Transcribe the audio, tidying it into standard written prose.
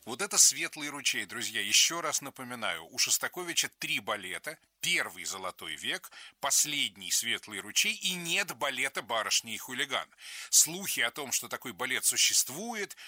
Вот это «Светлый ручей», друзья. Еще раз напоминаю, у Шостаковича 3 балета. Первый «Золотой век», последний «Светлый ручей» и нет балета «Барышня и хулиган». Слухи о том, что такой балет существует,